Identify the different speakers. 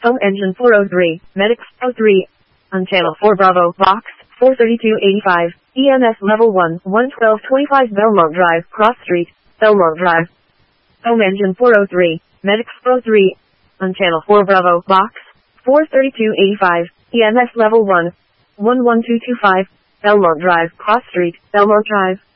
Speaker 1: Home engine 403, Medics 03. On channel 4 Bravo, box 43285, EMS level 1, 11225 Belmont Drive, Cross Street, Belmont Drive. Home engine 403, Medics 03. On channel 4 Bravo, box 43285, EMS level 1, 11225, Belmont Drive, Cross Street, Belmont Drive.